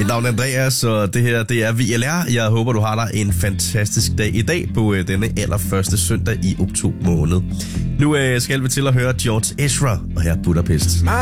Mit navn er Andreas, og det her det er VLR. Jeg håber, du har dig en fantastisk dag i dag på denne allerførste søndag i oktober måned. Nu skal vi til at høre George Ezra og her Budapest.